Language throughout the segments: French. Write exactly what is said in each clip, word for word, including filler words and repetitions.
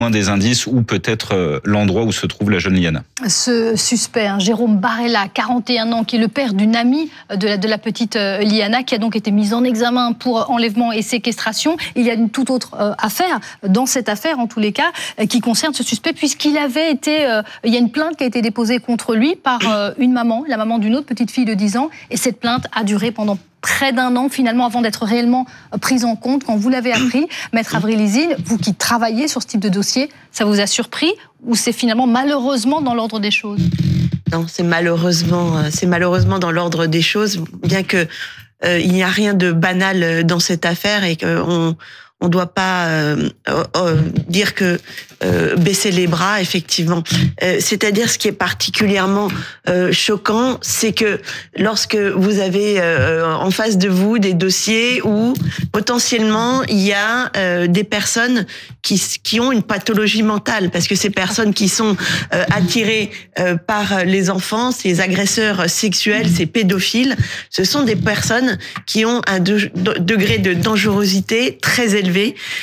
des indices ou peut-être euh, l'endroit où se trouve la jeune Liana. Ce suspect, hein, Jérôme Barella, quarante et un ans, qui est le père d'une amie de la, de la petite euh, Liana, qui a donc été mise en examen pour enlèvement et séquestration. Il y a une toute autre euh, affaire, dans cette affaire en tous les cas, euh, qui concerne ce suspect, puisqu'il avait été... Euh, il y a une plainte qui a été déposée contre lui par euh, une maman, la maman d'une autre petite fille de dix ans, et cette plainte a duré pendant près d'un an, finalement, avant d'être réellement prise en compte. Quand vous l'avez appris, Maître Avril Isine, vous qui travaillez sur ce type de dossier, ça vous a surpris ou c'est finalement malheureusement dans l'ordre des choses? Non, c'est malheureusement, c'est malheureusement dans l'ordre des choses, bien que euh, il n'y a rien de banal dans cette affaire et qu'on on doit pas euh, euh, dire que euh, baisser les bras, effectivement. Euh, c'est-à-dire, ce qui est particulièrement euh, choquant, c'est que lorsque vous avez euh, en face de vous des dossiers où potentiellement il y a euh, des personnes qui qui ont une pathologie mentale, parce que ces personnes qui sont euh, attirées euh, par les enfants, ces agresseurs sexuels, ces pédophiles, ce sont des personnes qui ont un de, de, degré de dangerosité très élevé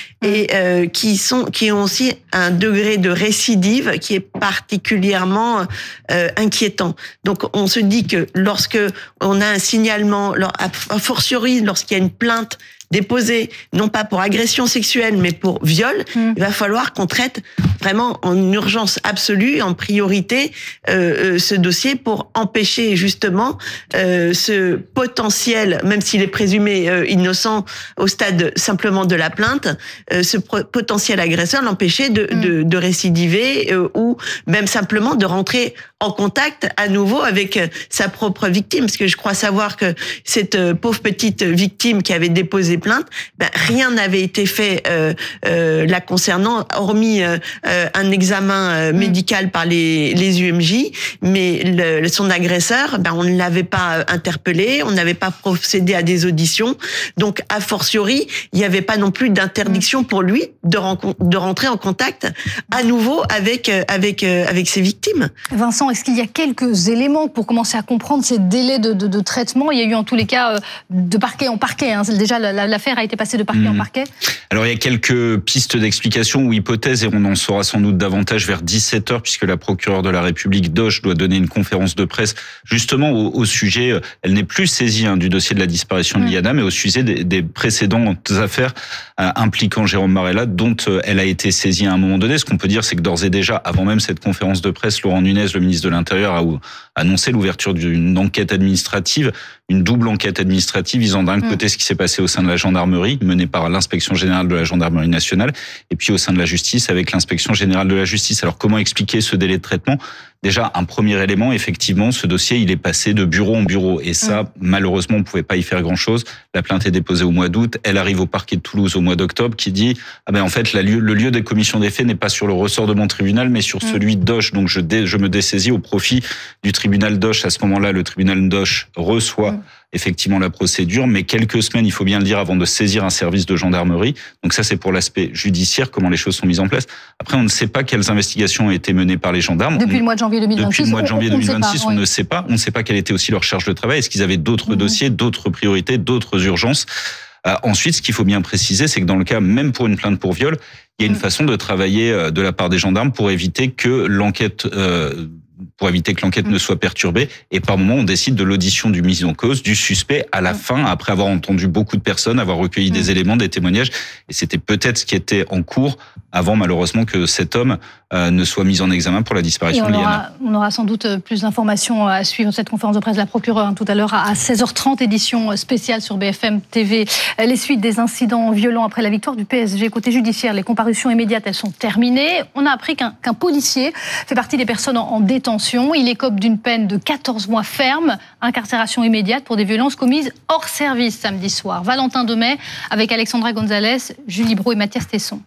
et euh, qui sont qui ont aussi un degré de récidive qui est particulièrement euh, inquiétant. Donc on se dit que lorsque on a un signalement, a fortiori lorsqu'il y a une plainte déposée, non pas pour agression sexuelle, mais pour viol, mmh. il va falloir qu'on traite vraiment en urgence absolue, en priorité, euh, euh, ce dossier pour empêcher justement euh, ce potentiel, même s'il est présumé euh, innocent au stade simplement de la plainte, euh, ce potentiel agresseur, l'empêcher de, mmh. de, de récidiver euh, ou même simplement de rentrer en contact à nouveau avec sa propre victime. Parce que je crois savoir que cette euh, pauvre petite victime qui avait déposé plainte, ben, rien n'avait été fait euh, euh, la concernant, hormis euh, un examen euh, médical par les, les U M J, mais le, son agresseur, ben, on ne l'avait pas interpellé, on n'avait pas procédé à des auditions, donc a fortiori, il n'y avait pas non plus d'interdiction pour lui de, rencontre, de rentrer en contact à nouveau avec, avec, avec ses victimes. Vincent, est-ce qu'il y a quelques éléments pour commencer à comprendre ces délais de, de, de traitement? Il y a eu en tous les cas de parquet en parquet, hein. Déjà la, la L'affaire a été passée de parquet mmh. en parquet. Alors il y a quelques pistes d'explication ou hypothèses et on en saura sans doute davantage vers dix-sept heures puisque la procureure de la République Doche doit donner une conférence de presse justement au, au sujet, elle n'est plus saisie hein, du dossier de la disparition de mmh. Liana, mais au sujet des, des précédentes affaires euh, impliquant Jérôme Barella dont euh, elle a été saisie à un moment donné. Ce qu'on peut dire, c'est que d'ores et déjà, avant même cette conférence de presse, Laurent Nunez, le ministre de l'Intérieur, a annoncé l'ouverture d'une enquête administrative, une double enquête administrative visant d'un mmh. côté ce qui s'est passé au sein de la gendarmerie, menée par l'inspection générale de la gendarmerie nationale, et puis au sein de la justice avec l'inspection générale de la justice. Alors comment expliquer ce délai de traitement? Déjà, un premier élément, effectivement, ce dossier, il est passé de bureau en bureau. Et ça, mmh. malheureusement, on ne pouvait pas y faire grand-chose. La plainte est déposée au mois d'août. Elle arrive au parquet de Toulouse au mois d'octobre qui dit ah ben en fait, la lieu, le lieu des commissions des faits n'est pas sur le ressort de mon tribunal, mais sur mmh. celui d'Auch. Donc je, dé, je me dessaisis au profit du tribunal d'Auch. À ce moment-là, le tribunal d'Auch reçoit mmh. effectivement la procédure, mais quelques semaines, il faut bien le dire, avant de saisir un service de gendarmerie. Donc ça, c'est pour l'aspect judiciaire, comment les choses sont mises en place. Après, on ne sait pas quelles investigations ont été menées par les gendarmes. Depuis on, le mois de janvier deux mille vingt-six, depuis le mois de janvier on, on deux mille vingt-six, on, on ne sait pas. On ne sait pas quelle était aussi leur charge de travail. Est-ce qu'ils avaient d'autres mmh. dossiers, d'autres priorités, d'autres urgences? Euh, ensuite, ce qu'il faut bien préciser, c'est que dans le cas, même pour une plainte pour viol, il y a une mmh. façon de travailler euh, de la part des gendarmes pour éviter que l'enquête... Euh, pour éviter que l'enquête mmh. ne soit perturbée. Et par moment, on décide de l'audition du mis en cause, du suspect, à la mmh. fin, après avoir entendu beaucoup de personnes, avoir recueilli mmh. des éléments, des témoignages. Et c'était peut-être ce qui était en cours avant, malheureusement, que cet homme euh, ne soit mis en examen pour la disparition de Liana. On aura sans doute plus d'informations à suivre cette conférence de presse de la procureure hein, tout à l'heure à seize heures trente, édition spéciale sur B F M T V. Les suites des incidents violents après la victoire du P S G. Côté judiciaire, les comparutions immédiates, elles sont terminées. On a appris qu'un, qu'un policier fait partie des personnes en, en détention. Il écope d'une peine de quatorze mois ferme, incarcération immédiate pour des violences commises hors service samedi soir. Valentin Demey avec Alexandra Gonzalez, Julie Brault et Mathias Tesson.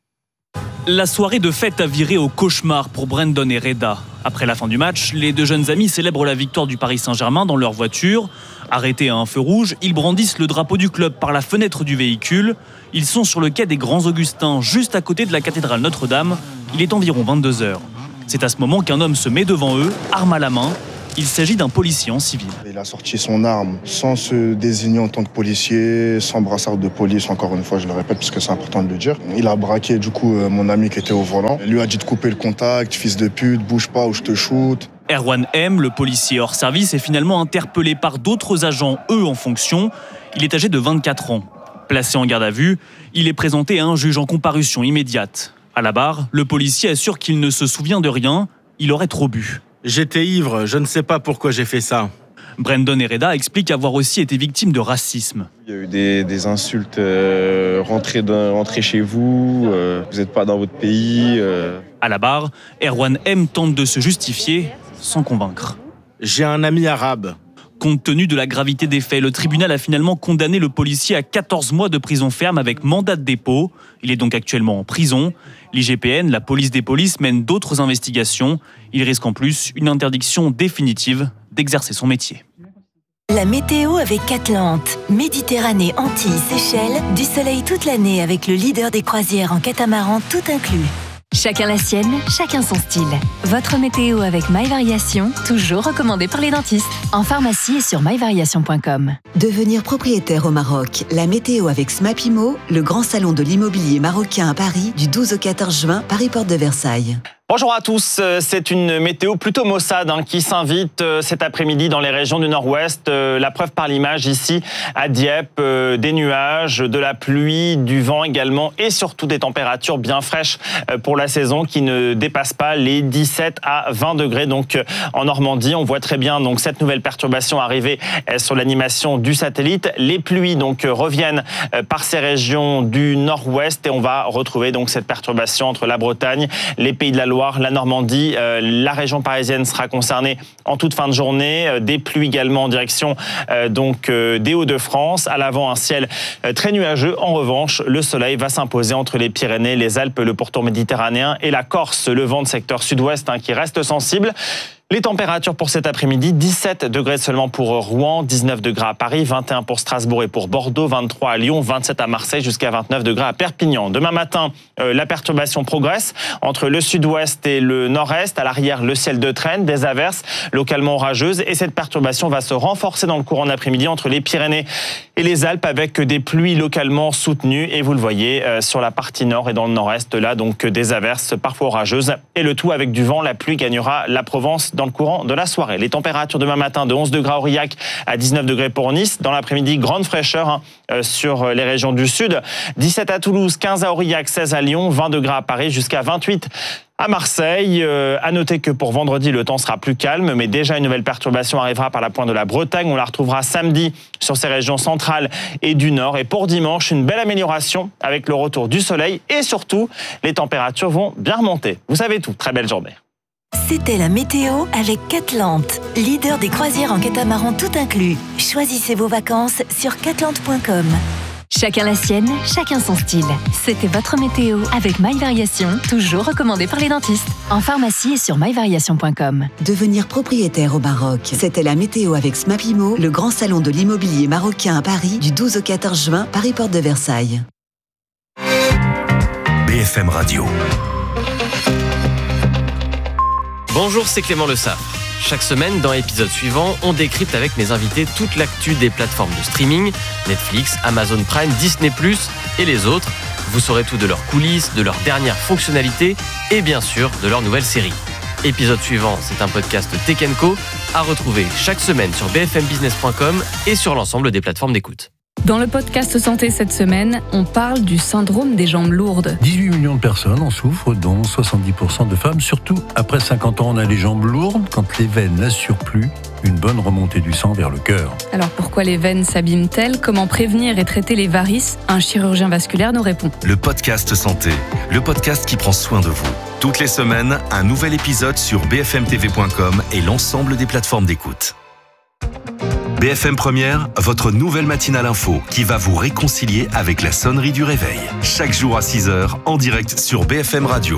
La soirée de fête a viré au cauchemar pour Brandon et Reda. Après la fin du match, les deux jeunes amis célèbrent la victoire du Paris Saint-Germain dans leur voiture. Arrêtés à un feu rouge, ils brandissent le drapeau du club par la fenêtre du véhicule. Ils sont sur le quai des Grands Augustins, juste à côté de la cathédrale Notre-Dame. Il est environ vingt-deux heures. C'est à ce moment qu'un homme se met devant eux, arme à la main. Il s'agit d'un policier en civil. Il a sorti son arme sans se désigner en tant que policier, sans brassard de police, encore une fois, je le répète parce que c'est important de le dire. Il a braqué du coup mon ami qui était au volant. Il lui a dit de couper le contact, fils de pute, bouge pas ou je te shoot. Erwan M, le policier hors service, est finalement interpellé par d'autres agents, eux en fonction. Il est âgé de vingt-quatre ans. Placé en garde à vue, il est présenté à un juge en comparution immédiate. À la barre, le policier assure qu'il ne se souvient de rien, il aurait trop bu. J'étais ivre, je ne sais pas pourquoi j'ai fait ça. Brandon Herrera explique avoir aussi été victime de racisme. Il y a eu des, des insultes, euh, rentrez, dans, rentrez chez vous, euh, vous n'êtes pas dans votre pays. Euh. À la barre, Erwan M tente de se justifier sans convaincre. J'ai un ami arabe. Compte tenu de la gravité des faits, le tribunal a finalement condamné le policier à quatorze mois de prison ferme avec mandat de dépôt. Il est donc actuellement en prison. L'I G P N, la police des polices, mène d'autres investigations. Il risque en plus une interdiction définitive d'exercer son métier. La météo avec Catlante. Méditerranée, Antilles, Seychelles, du soleil toute l'année avec le leader des croisières en catamaran tout inclus. Chacun la sienne, chacun son style. Votre météo avec My Variation, toujours recommandé par les dentistes. En pharmacie et sur my variation point com. Devenir propriétaire au Maroc. La météo avec Smapimo, le grand salon de l'immobilier marocain à Paris, du douze au quatorze juin, Paris Porte de Versailles. Bonjour à tous, c'est une météo plutôt maussade hein, qui s'invite euh, cet après-midi dans les régions du nord-ouest. Euh, la preuve par l'image ici à Dieppe, euh, des nuages, de la pluie, du vent également et surtout des températures bien fraîches euh, pour la saison qui ne dépassent pas les dix-sept à vingt degrés. Donc euh, en Normandie, on voit très bien donc cette nouvelle perturbation arriver euh, sur l'animation du satellite. Les pluies donc euh, reviennent euh, par ces régions du nord-ouest et on va retrouver donc cette perturbation entre la Bretagne, les Pays de la Loire, la Normandie, euh, la région parisienne sera concernée en toute fin de journée. Euh, des pluies également en direction euh, donc euh, des Hauts-de-France. À l'avant, un ciel euh, très nuageux. En revanche, le soleil va s'imposer entre les Pyrénées, les Alpes, le pourtour méditerranéen et la Corse. Le vent de secteur sud-ouest hein, qui reste sensible. Les températures pour cet après-midi, dix-sept degrés seulement pour Rouen, dix-neuf degrés à Paris, vingt et un pour Strasbourg et pour Bordeaux, vingt-trois à Lyon, vingt-sept à Marseille, jusqu'à vingt-neuf degrés à Perpignan. Demain matin, euh, la perturbation progresse entre le sud-ouest et le nord-est. À l'arrière, le ciel de traîne, des averses localement orageuses. Et cette perturbation va se renforcer dans le courant d'après-midi entre les Pyrénées et les Alpes avec des pluies localement soutenues. Et vous le voyez euh, sur la partie nord et dans le nord-est, là, donc des averses parfois orageuses. Et le tout avec du vent. La pluie gagnera la Provence dans le courant de la soirée. Les températures demain matin de onze degrés à Aurillac à dix-neuf degrés pour Nice. Dans l'après-midi, grande fraîcheur hein, euh, sur les régions du sud. dix-sept à Toulouse, quinze à Aurillac, seize à Lyon, vingt degrés à Paris, jusqu'à vingt-huit à Marseille. Euh, à noter que pour vendredi, le temps sera plus calme, mais déjà une nouvelle perturbation arrivera par la pointe de la Bretagne. On la retrouvera samedi sur ces régions centrales et du nord. Et pour dimanche, une belle amélioration avec le retour du soleil et surtout, les températures vont bien remonter. Vous savez tout. Très belle journée. C'était la météo avec Catlante, leader des croisières en catamaran tout inclus. Choisissez vos vacances sur catlante point com. Chacun la sienne, chacun son style. C'était votre météo avec My Variation, toujours recommandé par les dentistes. En pharmacie et sur my variation point com. Devenir propriétaire au Maroc. C'était la météo avec Smapimo, le grand salon de l'immobilier marocain à Paris, du douze au quatorze juin, Paris Porte de Versailles. B F M Radio. Bonjour, c'est Clément Le Saffre. Chaque semaine, dans l'épisode suivant, on décrypte avec mes invités toute l'actu des plateformes de streaming, Netflix, Amazon Prime, Disney plus, et les autres. Vous saurez tout de leurs coulisses, de leurs dernières fonctionnalités et bien sûr de leurs nouvelles séries. Épisode suivant, c'est un podcast Tech and Co à retrouver chaque semaine sur b f m business point com et sur l'ensemble des plateformes d'écoute. Dans le podcast Santé cette semaine, on parle du syndrome des jambes lourdes. dix-huit millions de personnes en souffrent, dont soixante-dix pour cent de femmes. Surtout, après cinquante ans, on a les jambes lourdes quand les veines n'assurent plus une bonne remontée du sang vers le cœur. Alors pourquoi les veines s'abîment-elles ? Comment prévenir et traiter les varices ? Un chirurgien vasculaire nous répond. Le podcast Santé, le podcast qui prend soin de vous. Toutes les semaines, un nouvel épisode sur b f m t v point com et l'ensemble des plateformes d'écoute. B F M Première, votre nouvelle matinale info qui va vous réconcilier avec la sonnerie du réveil. Chaque jour à six heures, en direct sur B F M Radio.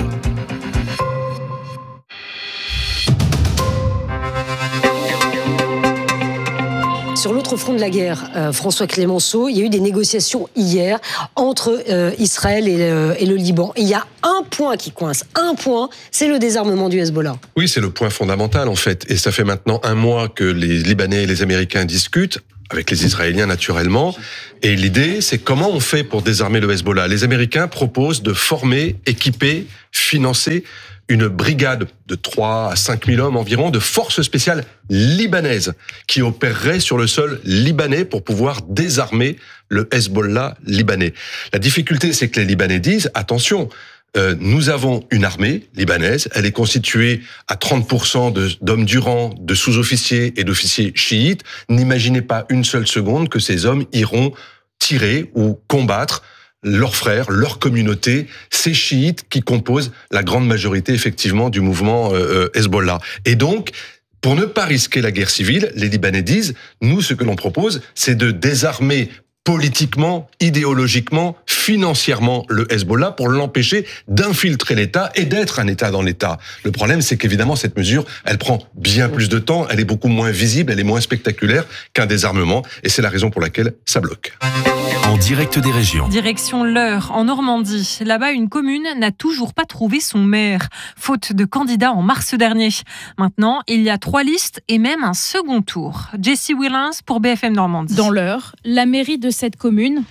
Sur l'autre l'autre front de la guerre, euh, François Clémenceau, il y a eu des négociations hier entre euh, Israël et, euh, et le Liban. Et il y a un point qui coince, un point, c'est le désarmement du Hezbollah. Oui, c'est le point fondamental en fait. Et ça fait maintenant un mois que les Libanais et les Américains discutent, avec les Israéliens naturellement. Et l'idée, c'est comment on fait pour désarmer le Hezbollah. Les Américains proposent de former, équiper, financer une brigade de trois à cinq mille hommes environ de forces spéciales libanaises qui opéreraient sur le sol libanais pour pouvoir désarmer le Hezbollah libanais. La difficulté, c'est que les Libanais disent, attention, Euh, nous avons une armée libanaise, elle est constituée à trente pour cent de, d'hommes du rang, de sous-officiers et d'officiers chiites. N'imaginez pas une seule seconde que ces hommes iront tirer ou combattre leurs frères, leur communauté, ces chiites qui composent la grande majorité effectivement du mouvement euh, Hezbollah. Et donc, pour ne pas risquer la guerre civile, les Libanais disent, nous ce que l'on propose, c'est de désarmer politiquement, idéologiquement, financièrement le Hezbollah pour l'empêcher d'infiltrer l'État et d'être un État dans l'État. Le problème, c'est qu'évidemment, cette mesure, elle prend bien plus de temps, elle est beaucoup moins visible, elle est moins spectaculaire qu'un désarmement, et c'est la raison pour laquelle ça bloque. En direct des régions. Direction l'Eure, en Normandie. Là-bas, une commune n'a toujours pas trouvé son maire, faute de candidats en mars dernier. Maintenant, il y a trois listes et même un second tour. Jessie Willens pour B F M Normandie. Dans l'Eure, la mairie de cette commune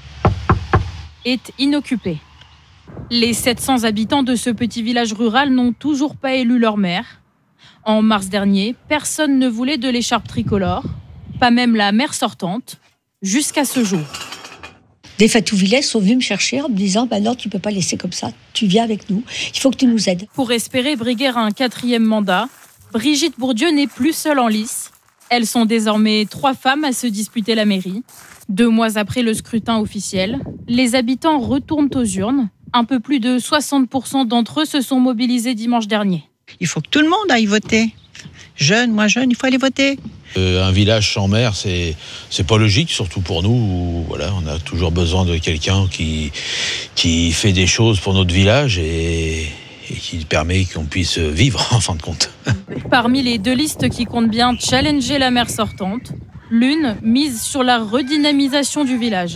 est inoccupée. Les sept cents habitants de ce petit village rural n'ont toujours pas élu leur maire. En mars dernier, personne ne voulait de l'écharpe tricolore, pas même la maire sortante, jusqu'à ce jour. Des Fatouvillais sont venus me chercher en me disant bah non, tu ne peux pas laisser comme ça, tu viens avec nous, il faut que tu nous aides. Pour espérer briguer un quatrième mandat, Brigitte Bourdieu n'est plus seule en lice. Elles sont désormais trois femmes à se disputer la mairie. Deux mois après le scrutin officiel, les habitants retournent aux urnes. Un peu plus de soixante pour cent d'entre eux se sont mobilisés dimanche dernier. Il faut que tout le monde aille voter. Jeune, moi jeune, il faut aller voter. Euh, un village sans maire, c'est c'est pas logique, surtout pour nous. Où, voilà, on a toujours besoin de quelqu'un qui qui fait des choses pour notre village et, et qui permet qu'on puisse vivre en fin de compte. Parmi les deux listes qui comptent bien challenger la maire sortante, l'une mise sur la redynamisation du village.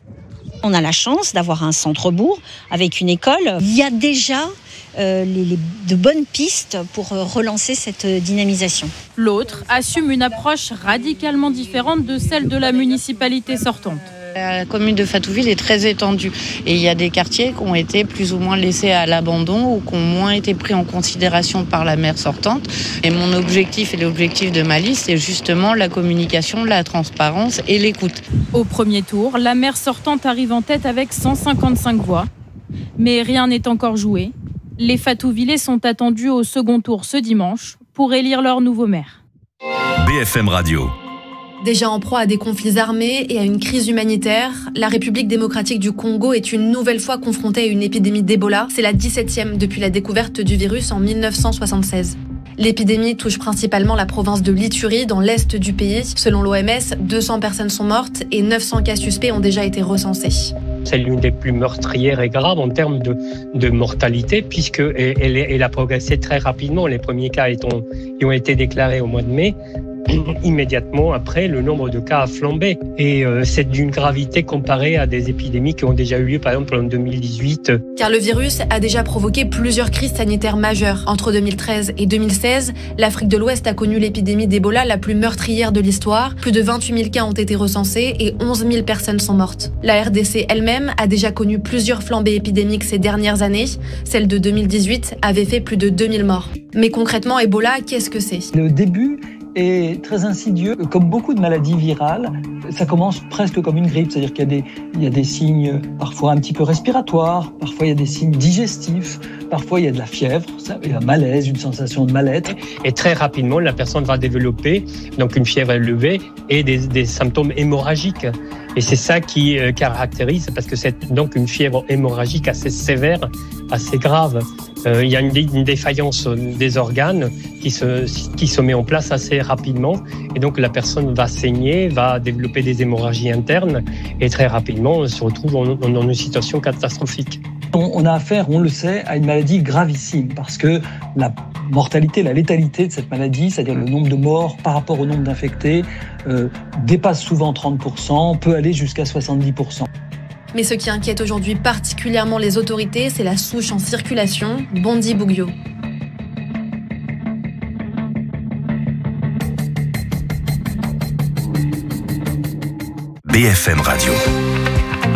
On a la chance d'avoir un centre-bourg avec une école. Il y a déjà euh, les, les, de bonnes pistes pour relancer cette dynamisation. L'autre assume une approche radicalement différente de celle de la municipalité sortante. La commune de Fatouville est très étendue et il y a des quartiers qui ont été plus ou moins laissés à l'abandon ou qui ont moins été pris en considération par la maire sortante. Et mon objectif et l'objectif de ma liste, c'est justement la communication, la transparence et l'écoute. Au premier tour, la maire sortante arrive en tête avec cent cinquante-cinq voix. Mais rien n'est encore joué. Les Fatouvillais sont attendus au second tour ce dimanche pour élire leur nouveau maire. B F M Radio. Déjà en proie à des conflits armés et à une crise humanitaire, la République démocratique du Congo est une nouvelle fois confrontée à une épidémie d'Ebola. C'est la dix-septième depuis la découverte du virus en mille neuf cent soixante-seize. L'épidémie touche principalement la province de l'Ituri, dans l'est du pays. Selon l'O M S, deux cents personnes sont mortes et neuf cents cas suspects ont déjà été recensés. C'est l'une des plus meurtrières et graves en termes de, de mortalité, puisqu'elle elle, elle a progressé très rapidement. Les premiers cas étant, y ont été déclarés au mois de mai. Immédiatement après, le nombre de cas a flambé. Et euh, c'est d'une gravité comparée à des épidémies qui ont déjà eu lieu, par exemple, en deux mille dix-huit. Car le virus a déjà provoqué plusieurs crises sanitaires majeures. Entre deux mille treize et deux mille seize, l'Afrique de l'Ouest a connu l'épidémie d'Ebola la plus meurtrière de l'histoire. Plus de vingt-huit mille cas ont été recensés et onze mille personnes sont mortes. La R D C elle-même a déjà connu plusieurs flambées épidémiques ces dernières années. Celle de deux mille dix-huit avait fait plus de deux mille morts. Mais concrètement, Ebola, qu'est-ce que c'est ? Le début est très insidieux. Comme beaucoup de maladies virales, ça commence presque comme une grippe, c'est-à-dire qu'il y a des, il y a des signes parfois un petit peu respiratoires, parfois il y a des signes digestifs, parfois il y a de la fièvre, un malaise, une sensation de mal-être. Et très rapidement, la personne va développer donc une fièvre élevée et des, des symptômes hémorragiques. Et c'est ça qui euh, caractérise, parce que c'est donc une fièvre hémorragique assez sévère, assez grave. Euh, il y a une, une défaillance des organes qui se, qui se met en place assez rapidement. Et donc la personne va saigner, va développer des hémorragies internes. Et très rapidement, on se retrouve en, en, en une situation catastrophique. On, on a affaire, on le sait, à une maladie gravissime, parce que la mortalité, la létalité de cette maladie, c'est-à-dire le nombre de morts par rapport au nombre d'infectés, euh, dépasse souvent trente pour cent, peut aller jusqu'à soixante-dix pour cent. Mais ce qui inquiète aujourd'hui particulièrement les autorités, c'est la souche en circulation, Bundibugyo. B F M Radio.